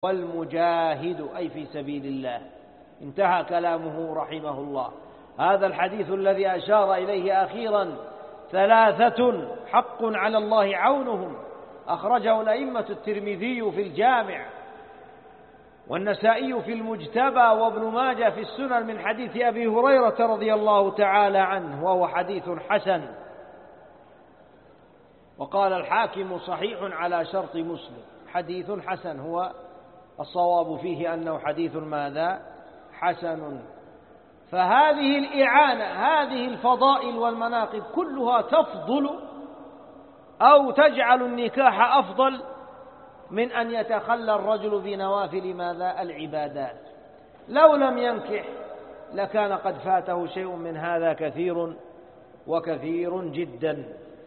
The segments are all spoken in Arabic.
والمجاهد أي في سبيل الله. انتهى كلامه رحمه الله. هذا الحديث الذي أشار إليه أخيرا 3 حق على الله عونهم، أخرجه الأئمة الترمذي في الجامع والنسائي في المجتبى وابن ماجه في السنن من حديث أبي هريرة رضي الله تعالى عنه، وهو حديث حسن. وقال الحاكم صحيح على شرط مسلم. حديث حسن، هو الصواب فيه أنه حديث ماذا؟ حسن. فهذه الإعانة، هذه الفضائل والمناقب كلها تفضل أو تجعل النكاح أفضل من أن يتخلى الرجل بنوافل ماذا؟ العبادات. لو لم ينكح لكان قد فاته شيء من هذا كثير وكثير جدا.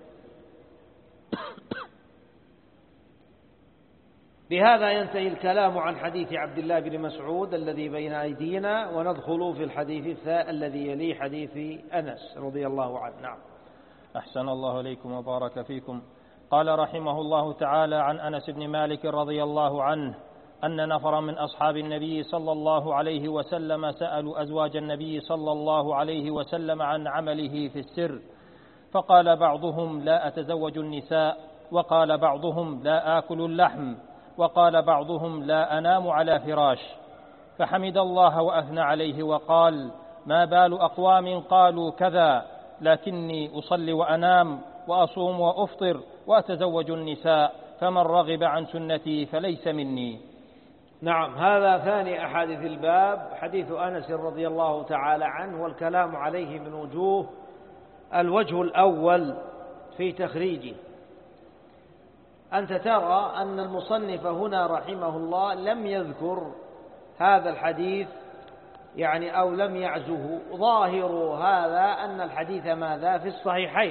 بهذا ينتهي الكلام عن حديث عبد الله بن مسعود الذي بين أيدينا، وندخل في الحديث الذي يلي حديث أنس رضي الله عنه. نعم. أحسن الله إليكم وبارك فيكم. قال رحمه الله تعالى عن أنس بن مالك رضي الله عنه أن نفرا من أصحاب النبي صلى الله عليه وسلم سألوا أزواج النبي صلى الله عليه وسلم عن عمله في السر، فقال بعضهم لا أتزوج النساء، وقال بعضهم لا آكل اللحم، وقال بعضهم لا أنام على فراش. فحمد الله وأثنى عليه وقال ما بال أقوام قالوا كذا، لكني أصلي وأنام وأصوم وأفطر وأتزوج النساء، فمن رغب عن سنتي فليس مني. نعم. هذا ثاني أحاديث الباب، حديث أنس رضي الله تعالى عنه، والكلام عليه من وجوه. الوجه الأول في تخريجه، أنت ترى أن المصنف هنا رحمه الله لم يذكر هذا الحديث أو لم يعزه. ظاهر هذا أن الحديث ماذا؟ في الصحيحين،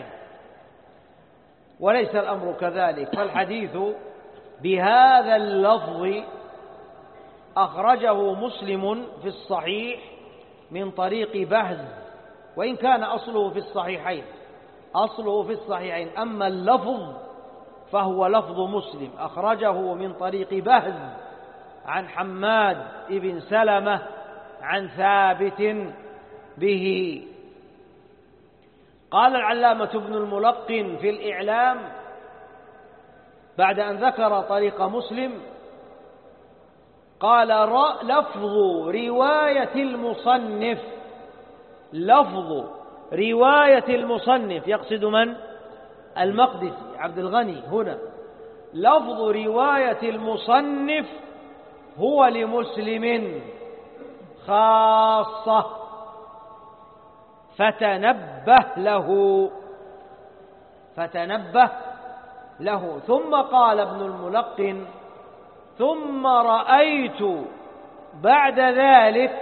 وليس الأمر كذلك. فالحديث بهذا اللفظ أخرجه مسلم في الصحيح من طريق بهز، وإن كان أصله في الصحيحين، أما اللفظ فهو لفظ مسلم، أخرجه من طريق بهز عن حماد بن سلمة عن ثابت به. قال العلامة ابن الملقن في الإعلام بعد أن ذكر طريق مسلم، قال لفظ رواية المصنف يقصد من؟ المقدسي عبد الغني. هنا لفظ رواية المصنف هو لمسلم خاصة، فتنبه له. ثم قال ابن الملقن ثم رأيت بعد ذلك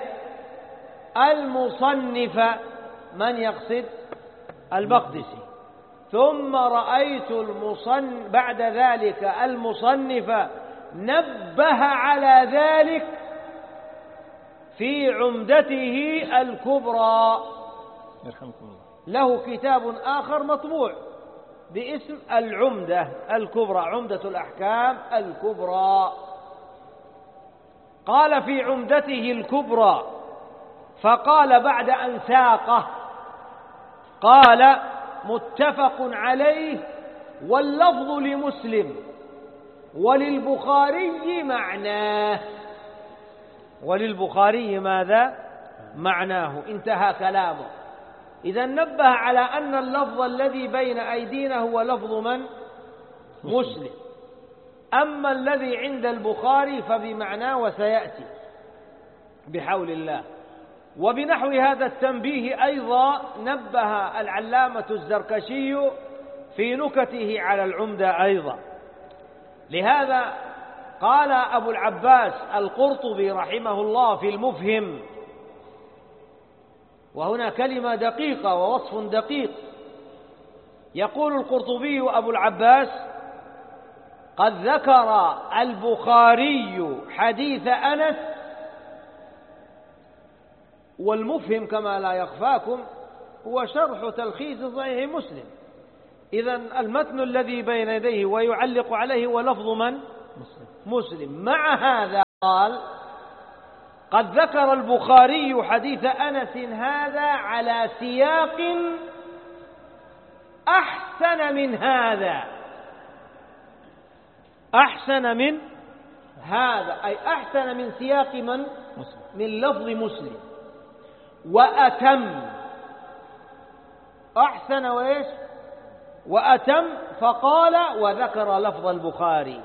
المصنف، من يقصد؟ المقدسي. ثم رأيت بعد ذلك المصنف نبه على ذلك في عمدته الكبرى. له كتاب آخر مطبوع باسم العمدة الكبرى، عمدة الأحكام الكبرى. قال في عمدته الكبرى، فقال بعد أن ساقه، قال متفق عليه واللفظ لمسلم وللبخاري معناه. وللبخاري ماذا؟ معناه. انتهى كلامه. إذا نبه على أن اللفظ الذي بين أيدينا هو لفظ من؟ مسلم. أما الذي عند البخاري فبمعناه، وسيأتي بحول الله. وبنحو هذا التنبيه أيضا نبه العلامة الزركشي في نكته على العمدة أيضا. لهذا قال أبو العباس القرطبي رحمه الله في المفهم، وهنا كلمة دقيقة ووصف دقيق، يقول القرطبي أبو العباس قد ذكر البخاري حديث أنس، والمفهم كما لا يخفاكم هو شرح تلخيص صحيح مسلم. إذن المتن الذي بين يديه ويعلق عليه هو لفظ من؟ مسلم. مع هذا قال: قد ذكر البخاري حديث أنس هذا على سياق أحسن من هذا. أحسن من هذا أي أحسن من سياق من لفظ مسلم، وأتم. أحسن وإيش؟ وأتم. فقال: وذكر لفظ البخاري.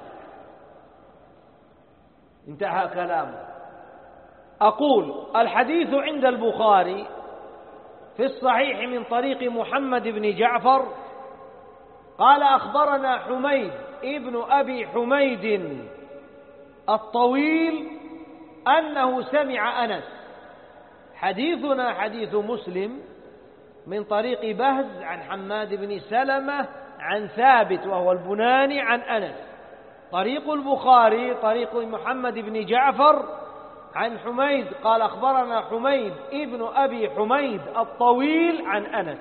انتهى كلامه. أقول: الحديث عند البخاري في الصحيح من طريق محمد بن جعفر قال: أخبرنا حميد ابن أبي حميد الطويل أنه سمع أنس. حديثنا حديث مسلم من طريق بهز عن حماد بن سلمة عن ثابت وهو البناني عن أنس. طريق البخاري طريق محمد بن جعفر عن حميد قال: أخبرنا حميد ابن أبي حميد الطويل عن أنس.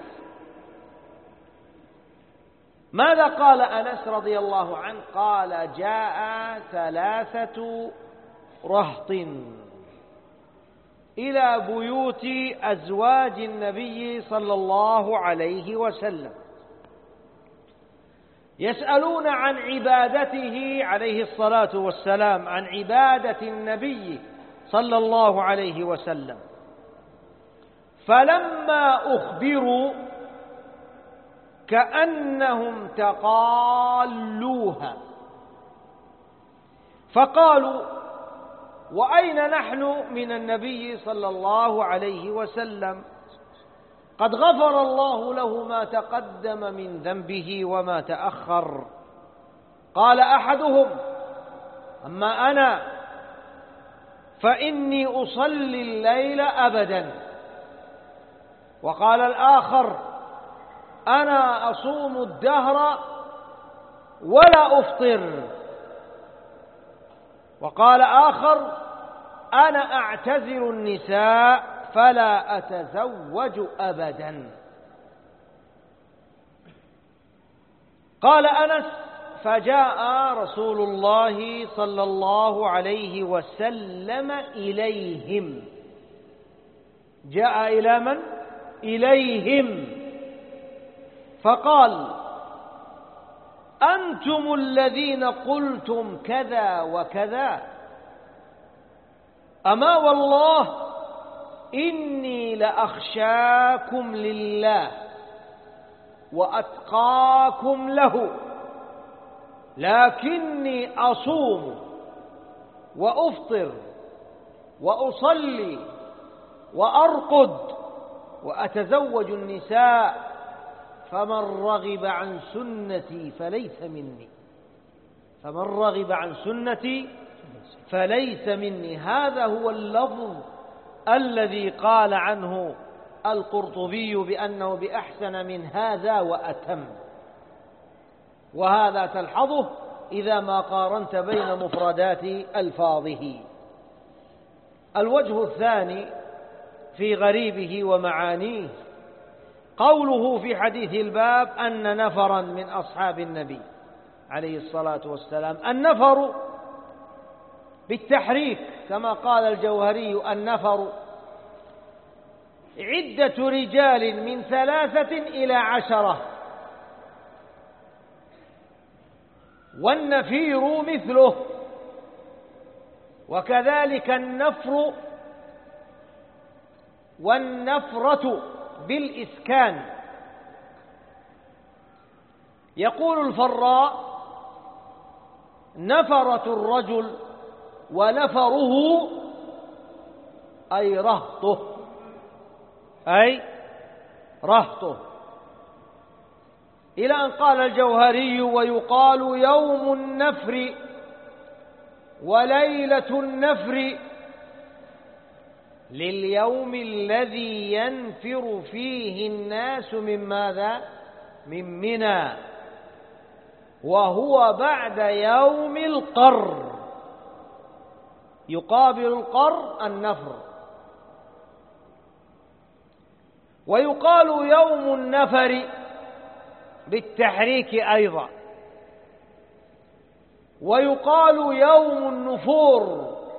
ماذا قال أنس رضي الله عنه؟ قال: جاء 3 رهط إلى بيوت أزواج النبي صلى الله عليه وسلم يسألون عن عبادته عليه الصلاة والسلام، عن عبادة النبي صلى الله عليه وسلم. فلما أخبروا كأنهم تقالوها، فقالوا: وأين نحن من النبي صلى الله عليه وسلم؟ قد غفر الله له ما تقدم من ذنبه وما تأخر. قال أحدهم: أما أنا فإني أصلي الليل أبدا. وقال الآخر: أنا أصوم الدهر ولا أفطر. وقال آخر: أنا أعتزل النساء فلا أتزوج أبدا. قال أنس: فجاء رسول الله صلى الله عليه وسلم إليهم. جاء إلى من؟ إليهم. فقال: أنتم الذين قلتم كذا وكذا؟ أما والله إني لأخشاكم لله وأتقاكم له، لكني أصوم وأفطر وأصلي وأرقد وأتزوج النساء، فمن رغب عن سنتي فليس مني. فمن رغب عن سنتي فليس مني. هذا هو اللفظ الذي قال عنه القرطبي بأنه بأحسن من هذا وأتم. وهذا تلحظه إذا ما قارنت بين مفردات ألفاظه. الوجه الثاني في غريبه ومعانيه قوله في حديث الباب أن نفرا من أصحاب النبي عليه الصلاة والسلام. النفر بالتحريك كما قال الجوهري: النفر عدة رجال من 3 إلى 10، والنفير مثله. وكذلك النفر والنفرة بالإسكان. يقول الفراء: نفرة الرجل ونفره أي رهطه، أي رهطه. إلى أن قال الجوهري: ويقال يوم النفر وليلة النفر لليوم الذي ينفر فيه الناس من ماذا؟ من منى، وهو بعد يوم القر. يقابل القر النفر. ويقال يوم النفر بالتحريك أيضا. ويقال يوم النفور